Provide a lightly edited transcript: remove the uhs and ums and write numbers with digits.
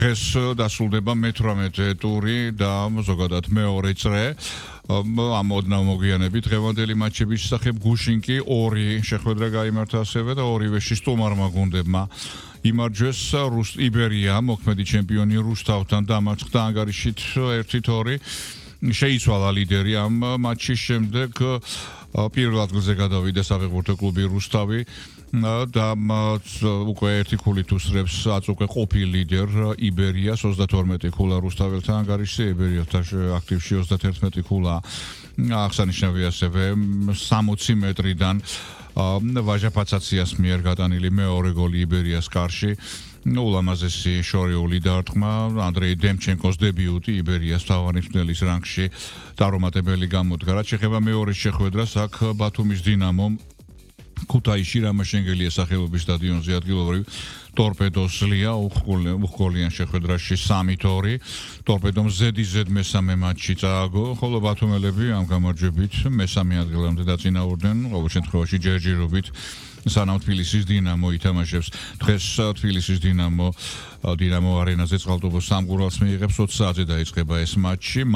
ეს დასრულდება მე-18 ტური და ზოგადად მეორე წრე. ამ ოდნავ მოგვიანებით დღევანდელი მატჩების შესახებ გუშინ კი 2 შეხვედრა გაიმართა ასევე და ორივეში სტუმარმა გუნდებმა იმარჯვეს იბერია, მოქმედი ჩემპიონი რუსთავთან დამარცხდა ანგარიშით 1-2. შეიცვალა ლიდერი ამ მატჩის შემდეგ პირველ ადგილზე გადავიდა საფეხბურთო კლუბი რუსთავი და უკვე 1 ქულით უსწრებს აწუყე ყოფილ ლიდერ იბერიას 32 ქულა რუსთაველთან ანგარიშზე იბერიასთან აქტივში 31 ქულა აღსანიშნავია ასევე 60 მეტრიდან ვაჟა პაცაციას მიერ გატანილი მეორე გოლი იბერიას კარში ულამაზესი შორეული დარტყმა ანდრეი დემჩენკოს დებიუტი იბერიას თავარი მწვრთნელის რანგში დარომატებელი გამოდგა რაც შეეხება მეორე შეხვედრას აქ ბათუმის დინამომ ქუთაისში რამაშენგელია სახელობის სტადიონზე ადგილობრივ ტორპედოს ლია უხკოლიან შეხვედრაში 3-2 ტორპედომ ზედიზედ მესამე მატჩი წააგო ხოლო ბათუმელები ამ გამარჯვებით მესამე ადგილამდე დაწინაურდნენ ყოველ შემთხვევაში ჯერჯერობით სანამ თბილისის დინამო ითამაშებს დღეს თბილისის დინამო არენაზე წყალტუბოს სამგურალს მიიღებს 20 საათზე დაიწყება ეს მატჩი